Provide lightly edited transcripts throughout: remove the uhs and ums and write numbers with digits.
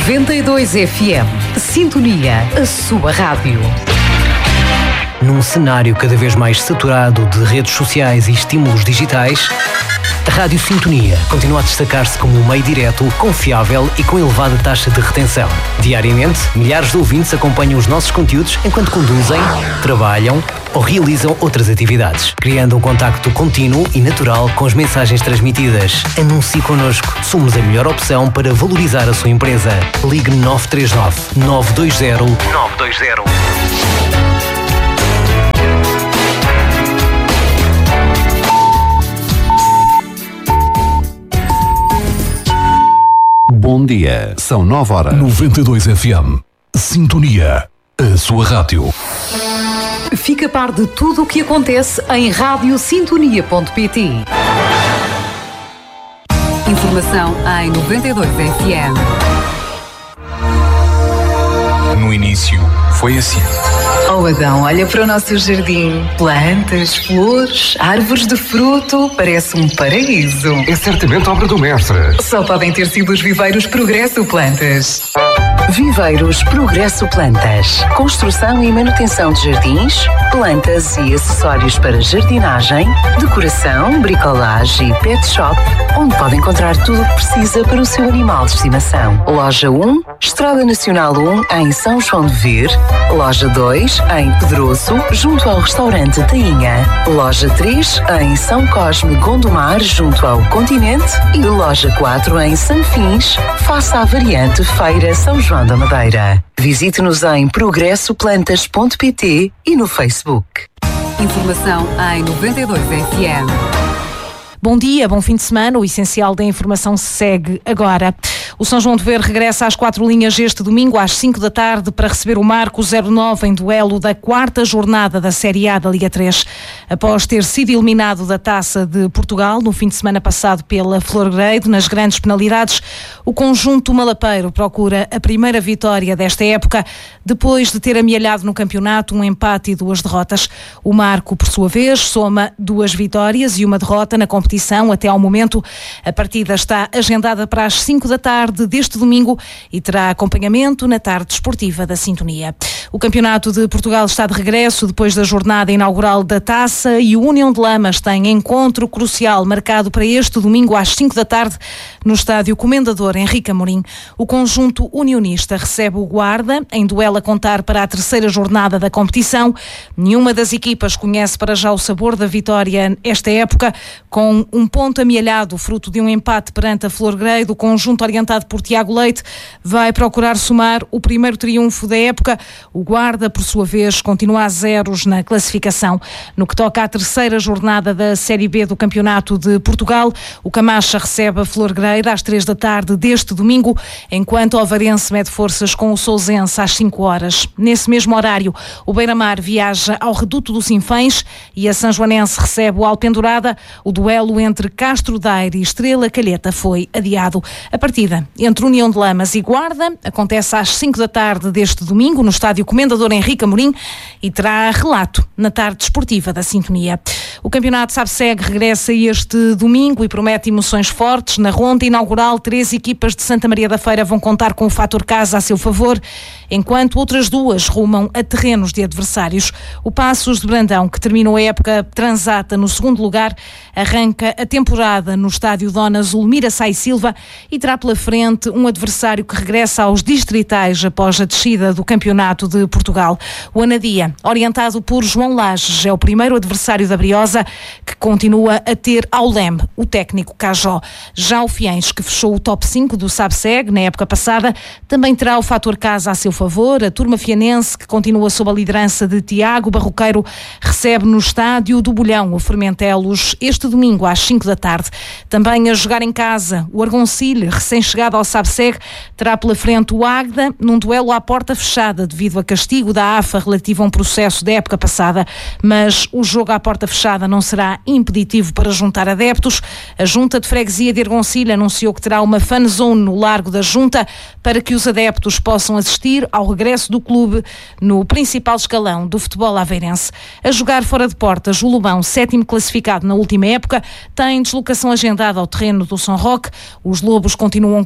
92 FM. Sintonia, a sua rádio. Num cenário cada vez mais saturado de redes sociais e estímulos digitais, a Rádio Sintonia continua a destacar-se como um meio direto, confiável e com elevada taxa de retenção. Diariamente, milhares de ouvintes acompanham os nossos conteúdos enquanto conduzem, trabalham ou realizam outras atividades, criando um contacto contínuo e natural com as mensagens transmitidas. Anuncie connosco. Somos a melhor opção para valorizar a sua empresa. Ligue 939 920 920. Bom dia, são 9 horas. 92 FM. Sintonia, a sua rádio. Fica a par de tudo o que acontece em radiosintonia.pt. Informação em 92 FM. No início, foi assim. Oh Adão, olha para o nosso jardim. Plantas, flores, árvores de fruto. Parece um paraíso. É certamente obra do mestre. Só podem ter sido os Viveiros Progresso Plantas. Viveiros Progresso Plantas. Construção e manutenção de jardins, plantas e acessórios para jardinagem, decoração, bricolagem e pet shop, onde pode encontrar tudo o que precisa para o seu animal de estimação. Loja 1, Estrada Nacional 1, em São João de Vir. Loja 2, em Pedroso, junto ao restaurante Tainha. Loja 3, em São Cosme, Gondomar, junto ao Continente. E loja 4, em Sanfins, face à variante Feira São João da Madeira. Visite-nos em progressoplantas.pt e no Facebook. Informação em 92 FM. Bom dia, bom fim de semana. O essencial da informação segue agora. O São João de Ver regressa às 4 linhas este domingo às 5 da tarde para receber o Marco 09 em duelo da 4ª jornada da Série A da Liga 3. Após ter sido eliminado da Taça de Portugal no fim de semana passado pela Florgrade, nas grandes penalidades, o conjunto malapeiro procura a primeira vitória desta época, depois de ter amealhado no campeonato um empate e 2 derrotas. O Marco, por sua vez, soma 2 vitórias e 1 derrota na competição até ao momento. A partida está agendada para as 5 da tarde deste domingo e terá acompanhamento na tarde desportiva da Sintonia. O Campeonato de Portugal está de regresso depois da jornada inaugural da Taça e o União de Lamas tem encontro crucial marcado para este domingo às 5 da tarde no estádio Comendador Henrique Amorim. O conjunto unionista recebe o Guarda em duelo a contar para a 3ª jornada da competição. Nenhuma das equipas conhece para já o sabor da vitória esta época, com um ponto amealhado fruto de um empate perante a Florgrade. O conjunto orientado por Tiago Leite vai procurar somar o primeiro triunfo da época. O Guarda, por sua vez, continua a zeros na classificação. No que toca à 3ª jornada da Série B do Campeonato de Portugal, o Camacha recebe a Florgrade às 3 da tarde deste domingo, enquanto o Ovarense mede forças com o Sousense às 5 horas. Nesse mesmo horário, o Beira-Mar viaja ao Reduto do Sinfãs e a Sanjoanense recebe o Alpendurada. O duelo entre Castro Daire e Estrela Calheta foi adiado. A partida entre União de Lamas e Guarda acontece às 5 da tarde deste domingo no estádio Comendador Henrique Amorim e terá relato na tarde desportiva da Sintonia. O campeonato SABSEG regressa este domingo e promete emoções fortes. Na ronda inaugural, 3 equipas de Santa Maria da Feira vão contar com o fator casa a seu favor, enquanto outras 2 rumam a terrenos de adversários. O Passos de Brandão, que terminou a época transata no 2º lugar, arranca a temporada no estádio Dona Zulmira Sai Silva e terá pela frente um adversário que regressa aos distritais após a descida do Campeonato de Portugal. O Anadia, orientado por João Lages, é o primeiro adversário da Briosa, que continua a ter ao leme o técnico Cajó. Já o Fiens, que fechou o top 5 do SABSEG na época passada, também terá o fator casa a seu favor. A turma fianense, que continua sob a liderança de Tiago Barroqueiro, recebe no estádio do Bolhão o Fermentelos este domingo às 5 da tarde. Também a jogar em casa, o Argoncilho, recém-chegado ao SABSEG, terá pela frente o Águeda num duelo à porta fechada devido a castigo da AFA relativo a um processo da época passada, mas o jogo à porta fechada não será impeditivo para juntar adeptos. A Junta de Freguesia de Argoncilho anunciou que terá uma fan zone no Largo da Junta para que os adeptos possam assistir ao regresso do clube no principal escalão do futebol aveirense. A jogar fora de portas, o Lobão, 7º classificado na última época, tem deslocação agendada ao terreno do São Roque. Os Lobos continuam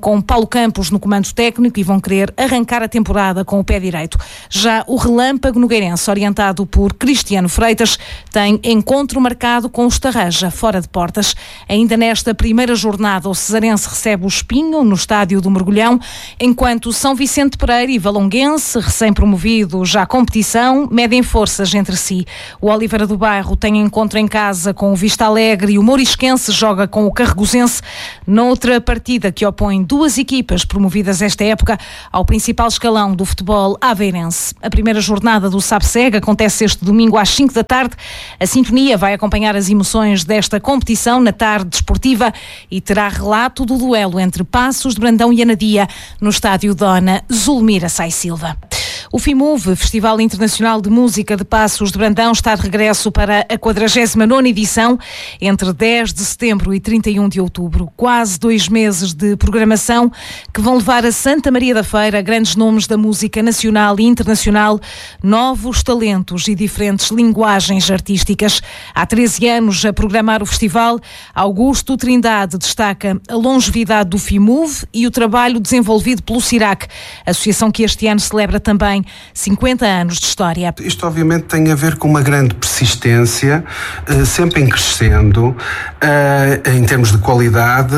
com Paulo Campos no comando técnico e vão querer arrancar a temporada com o pé direito. Já o Relâmpago Nogueirense, orientado por Cristiano Freitas, tem encontro marcado com o Estarreja, fora de portas. Ainda nesta primeira jornada, o cesarense recebe o Espinho no estádio do Mergulhão, enquanto São Vicente Pereira e Valonguense, recém-promovido já à competição, medem forças entre si. O Oliveira do Bairro tem encontro em casa com o Vista Alegre e o Mourisquense joga com o Carregosense, noutra partida que opõe duas equipas promovidas esta época ao principal escalão do futebol aveirense. A primeira jornada do SAPSEG acontece este domingo às 5 da tarde. A Sintonia vai acompanhar as emoções desta competição na tarde desportiva e terá relato do duelo entre Passos de Brandão e Anadia no estádio Dona Zulmira Sai Silva. O FIMUV, Festival Internacional de Música de Passos de Brandão, está de regresso para a 49ª edição entre 10 de setembro e 31 de outubro. Quase 2 meses de programação que vão levar a Santa Maria da Feira grandes nomes da música nacional e internacional, novos talentos e diferentes linguagens artísticas. Há 13 anos a programar o festival, Augusto Trindade destaca a longevidade do FIMUV e o trabalho desenvolvido pelo CIRAC, associação que este ano celebra também 50 anos de história. Isto obviamente tem a ver com uma grande persistência, sempre em crescendo, em termos de qualidade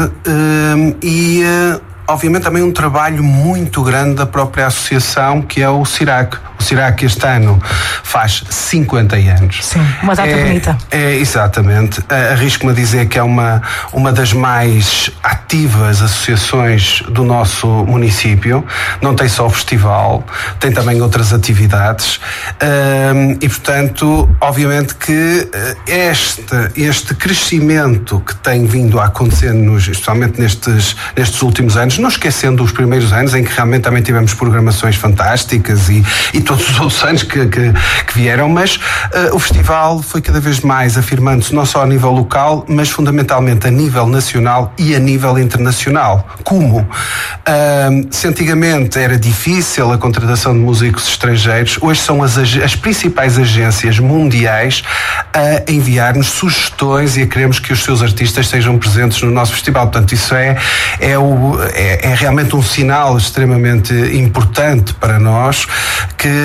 e obviamente também um trabalho muito grande da própria associação, que é o CIRAC. O CIRAC este ano faz 50 anos. Sim, uma data bonita. Exatamente. Arrisco-me a dizer que é uma das mais ativas associações do nosso município. Não tem só o festival, tem também outras atividades. E, portanto, obviamente que este crescimento que tem vindo a acontecer, especialmente nestes últimos anos, não esquecendo os primeiros anos em que realmente também tivemos programações fantásticas e todos os outros anos que vieram, mas o festival foi cada vez mais afirmando-se não só a nível local, mas fundamentalmente a nível nacional e a nível internacional. Como? Se antigamente era difícil a contratação de músicos estrangeiros, hoje são as principais agências mundiais a enviar-nos sugestões e a queremos que os seus artistas sejam presentes no nosso festival. Portanto, isso é realmente um sinal extremamente importante para nós que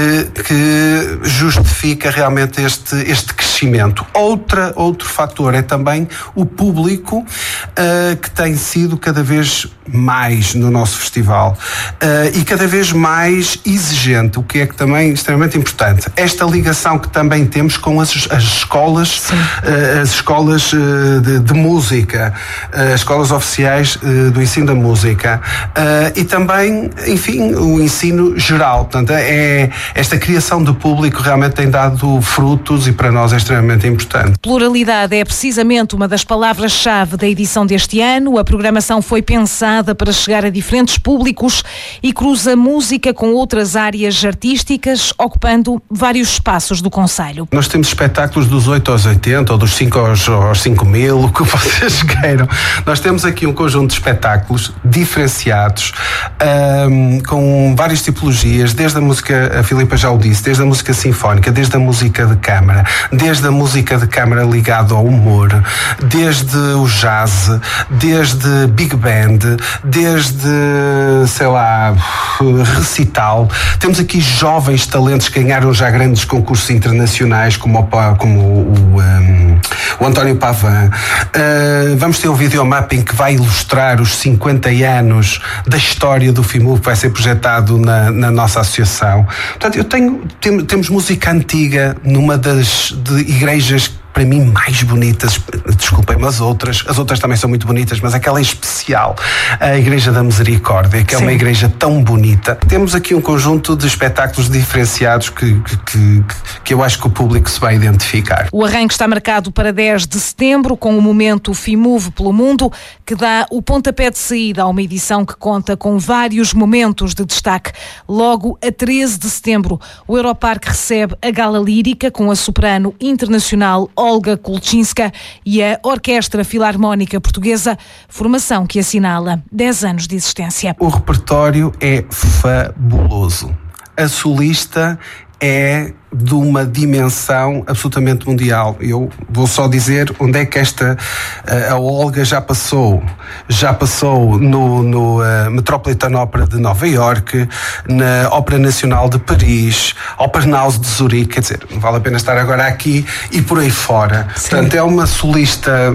justifica realmente este crescimento. Outro fator é também o público que tem sido cada vez mais no nosso festival e cada vez mais exigente, o que é que também extremamente importante. Esta ligação que também temos com as escolas, as escolas de música, as escolas oficiais do ensino da música e também, enfim, o ensino geral. Portanto, esta criação de público realmente tem dado frutos e para nós é extremamente importante. Pluralidade é precisamente uma das palavras-chave da edição deste ano. A programação foi pensada para chegar a diferentes públicos e cruza música com outras áreas artísticas, ocupando vários espaços do concelho. Nós temos espetáculos dos 8 aos 80 ou dos 5 aos 5 mil, o que vocês queiram. Nós temos aqui um conjunto de espetáculos diferenciados, com várias tipologias, desde a música, a Filipa já o disse, desde a música sinfónica, desde a música de câmara, desde a música de câmara ligada ao humor, desde o jazz, desde big band, desde, sei lá, recital. Temos aqui jovens talentos que ganharam já grandes concursos internacionais, como o António Pavan. Vamos ter um videomapping que vai ilustrar os 50 anos da história do FIMUV, que vai ser projetado na nossa associação. Portanto, temos música antiga numa das igrejas para mim mais bonitas, desculpem-me as outras também são muito bonitas, mas aquela em especial, a Igreja da Misericórdia, que é uma igreja tão bonita. Temos aqui um conjunto de espetáculos diferenciados que eu acho que o público se vai identificar. O arranque está marcado para 10 de setembro, com o momento FIMUV pelo Mundo, que dá o pontapé de saída a uma edição que conta com vários momentos de destaque. Logo a 13 de setembro, o Europarque recebe a Gala Lírica com a soprano internacional Olga Kulczynska e a Orquestra Filarmónica Portuguesa, formação que assinala 10 anos de existência. O repertório é fabuloso. A solista é de uma dimensão absolutamente mundial. Eu vou só dizer onde é que a Olga já passou. Já passou no Metropolitan Opera de Nova Iorque, na Ópera Nacional de Paris, Opernhaus de Zurique, quer dizer, não vale a pena estar agora aqui e por aí fora. Sim. Portanto, é uma solista,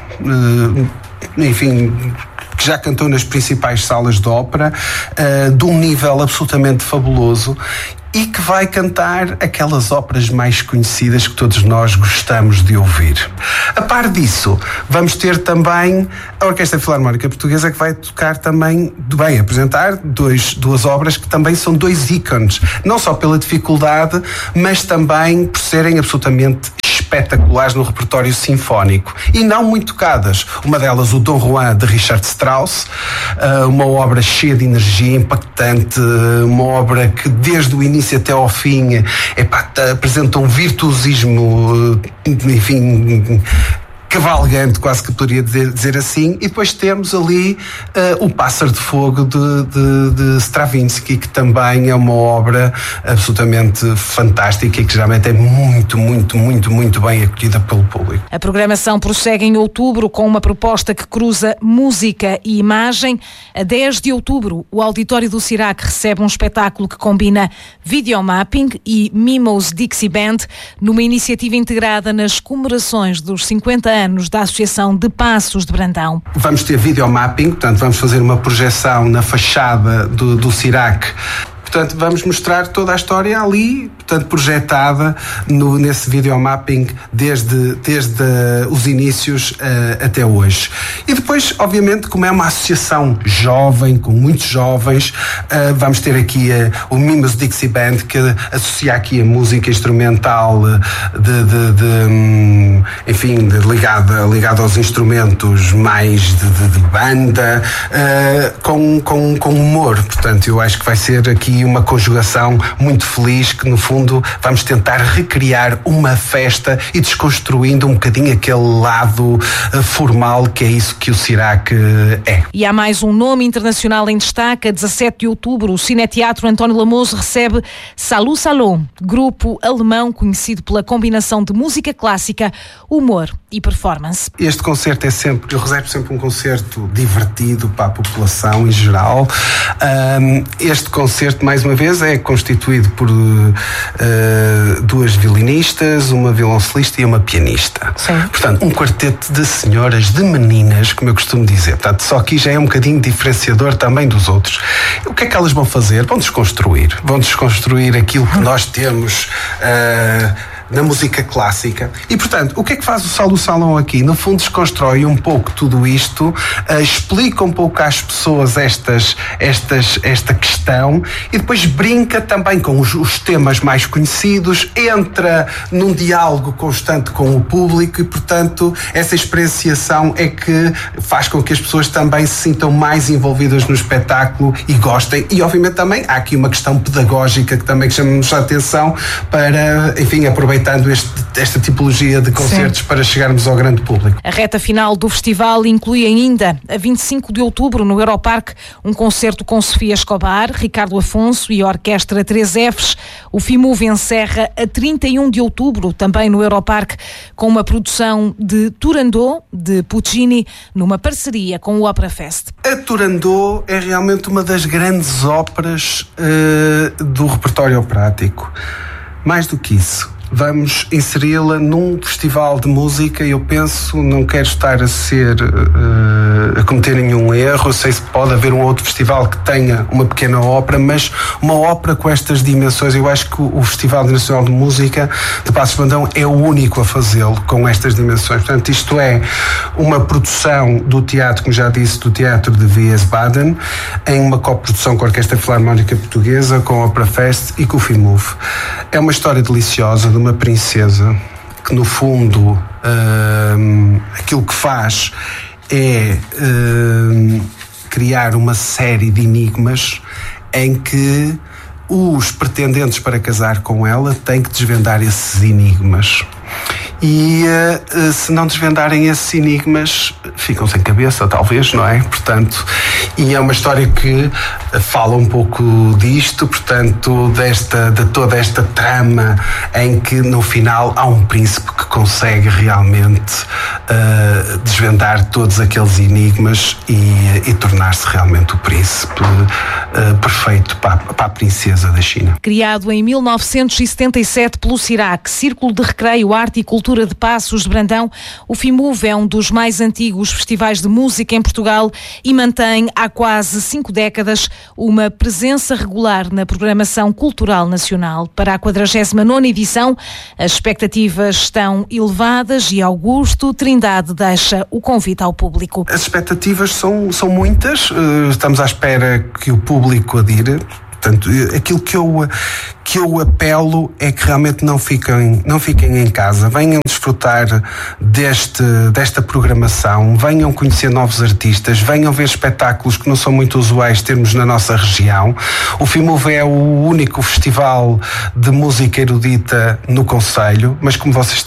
enfim, que já cantou nas principais salas de ópera, de um nível absolutamente fabuloso, e que vai cantar aquelas óperas mais conhecidas que todos nós gostamos de ouvir. A par disso, vamos ter também a Orquestra Filarmónica Portuguesa, que vai tocar também, apresentar duas obras que também são dois ícones, não só pela dificuldade, mas também por serem absolutamente espetaculares no repertório sinfónico e não muito tocadas. Uma delas, o Dom Juan de Richard Strauss, uma obra cheia de energia, impactante, uma obra que desde o início até ao fim apresenta um virtuosismo, enfim, cavalgante, quase que poderia dizer assim. E depois temos ali o Pássaro de Fogo de Stravinsky, que também é uma obra absolutamente fantástica e que geralmente é muito, muito, muito, muito bem acolhida pelo público. A programação prossegue em outubro com uma proposta que cruza música e imagem. A 10 de outubro, o Auditório do Cirac recebe um espetáculo que combina videomapping e Mimos Dixie Band, numa iniciativa integrada nas comemorações dos 50 anos da Associação de Passos de Brandão. Vamos ter videomapping, portanto vamos fazer uma projeção na fachada do Cirac. Portanto, vamos mostrar toda a história ali, portanto, projetada nesse videomapping desde os inícios até hoje. E depois, obviamente, como é uma associação jovem, com muitos jovens, vamos ter aqui o Mimos Dixie Band, que associa aqui a música instrumental ligada aos instrumentos mais de banda, com humor. Portanto, eu acho que vai ser aqui uma conjugação muito feliz, que no fundo vamos tentar recriar uma festa e desconstruindo um bocadinho aquele lado formal, que é isso que o Cirac é. E há mais um nome internacional em destaque. A 17 de outubro, o Cineteatro António Lamoso recebe Salut Salon, grupo alemão conhecido pela combinação de música clássica, humor e performance. Este concerto eu reservo sempre um concerto divertido para a população em geral. Este concerto, mais uma vez, é constituído por duas violinistas, uma violoncelista e uma pianista. Sim. Portanto, um quarteto de senhoras, de meninas, como eu costumo dizer. Portanto, só aqui já é um bocadinho diferenciador também dos outros. O que é que elas vão fazer? Vão desconstruir aquilo que nós temos na música clássica. E, portanto, o que é que faz o Salut Salon aqui? No fundo, desconstrói um pouco tudo isto, explica um pouco às pessoas esta questão e depois brinca também com os temas mais conhecidos, entra num diálogo constante com o público e, portanto, essa experienciação é que faz com que as pessoas também se sintam mais envolvidas no espetáculo e gostem. E, obviamente, também há aqui uma questão pedagógica que também chama-nos a atenção para, enfim, aproveitar esta tipologia de concertos. Sim. Para chegarmos ao grande público. A reta final do festival inclui ainda, a 25 de outubro, no Europarque, um concerto com Sofia Escobar, Ricardo Afonso e a Orquestra 3Fs. O FIMUV encerra a 31 de outubro, também no Europarque, com uma produção de Turandot, de Puccini, numa parceria com o Opera Fest. A Turandot é realmente uma das grandes óperas do repertório operático. Mais do que isso, vamos inseri-la num festival de música. Eu penso, não quero estar a cometer nenhum erro, eu sei se pode haver um outro festival que tenha uma pequena ópera, mas uma ópera com estas dimensões, eu acho que o Festival Nacional de Música de Passos de Brandão é o único a fazê-lo com estas dimensões. Portanto, isto é uma produção do teatro, como já disse, do Teatro de Wiesbaden, em uma coprodução com a Orquestra Filarmónica Portuguesa, com a Opera Fest e com o FIMUV. É uma história deliciosa de uma princesa que, no fundo, aquilo que faz é criar uma série de enigmas em que os pretendentes para casar com ela têm que desvendar esses enigmas. e se não desvendarem esses enigmas, ficam sem cabeça, talvez, não é? Portanto, e é uma história que fala um pouco disto, portanto, de toda esta trama em que no final há um príncipe que consegue realmente desvendar todos aqueles enigmas e tornar-se realmente o príncipe perfeito para a princesa da China. Criado em 1977 pelo CIRAC, Círculo de Recreio, Arte e Cultura de Passos de Brandão, o FIMUV é um dos mais antigos festivais de música em Portugal e mantém há quase 5 décadas uma presença regular na programação cultural nacional. Para a 49ª edição, as expectativas estão elevadas e Augusto Trindade deixa o convite ao público. As expectativas são muitas, estamos à espera que o público adira. Portanto, aquilo que eu apelo é que realmente não fiquem em casa, venham desfrutar desta programação, venham conhecer novos artistas, venham ver espetáculos que não são muito usuais termos na nossa região. O FIMUV é o único festival de música erudita no concelho, mas como vocês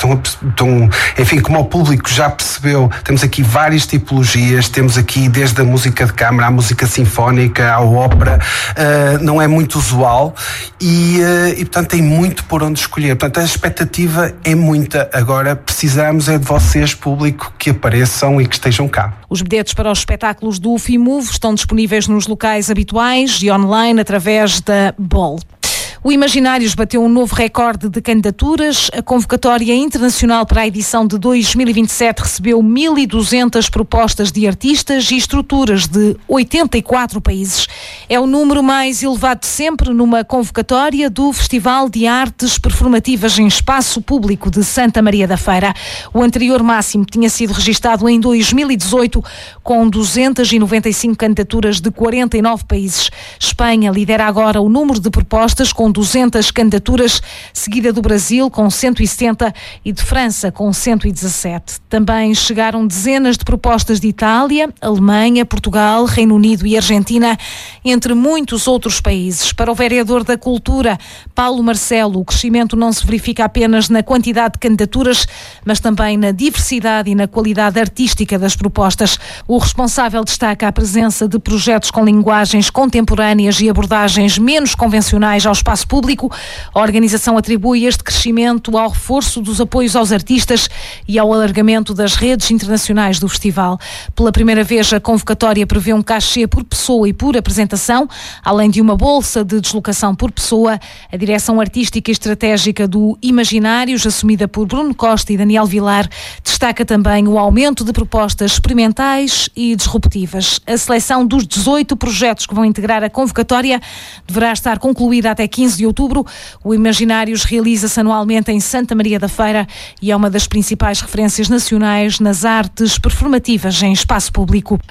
enfim, como o público já percebeu, temos aqui várias tipologias, temos aqui desde a música de câmara à música sinfónica, à ópera, não é muito usual e portanto tem muito por onde escolher. Portanto, a expectativa é muita. Agora precisamos é de vocês, público, que apareçam e que estejam cá. Os bilhetes para os espetáculos do FIMUV estão disponíveis nos locais habituais e online através da BOL. O Imaginários bateu um novo recorde de candidaturas. A convocatória internacional para a edição de 2027 recebeu 1.200 propostas de artistas e estruturas de 84 países. É o número mais elevado de sempre numa convocatória do Festival de Artes Performativas em Espaço Público de Santa Maria da Feira. O anterior máximo tinha sido registado em 2018 com 295 candidaturas de 49 países. Espanha lidera agora o número de propostas com 200 candidaturas, seguida do Brasil com 170 e de França com 117. Também chegaram dezenas de propostas de Itália, Alemanha, Portugal, Reino Unido e Argentina, entre muitos outros países. Para o vereador da Cultura, Paulo Marcelo, o crescimento não se verifica apenas na quantidade de candidaturas, mas também na diversidade e na qualidade artística das propostas. O responsável destaca a presença de projetos com linguagens contemporâneas e abordagens menos convencionais ao espaço público. A organização atribui este crescimento ao reforço dos apoios aos artistas e ao alargamento das redes internacionais do festival. Pela primeira vez, a convocatória prevê um cachê por pessoa e por apresentação, além de uma bolsa de deslocação por pessoa. A direção artística e estratégica do Imaginários, assumida por Bruno Costa e Daniel Vilar, destaca também o aumento de propostas experimentais e disruptivas. A seleção dos 18 projetos que vão integrar a convocatória deverá estar concluída até 15 de outubro. O Imaginários realiza-se anualmente em Santa Maria da Feira e é uma das principais referências nacionais nas artes performativas em espaço público.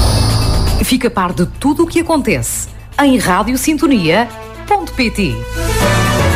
Fica a par de tudo o que acontece em radiosintonia.pt.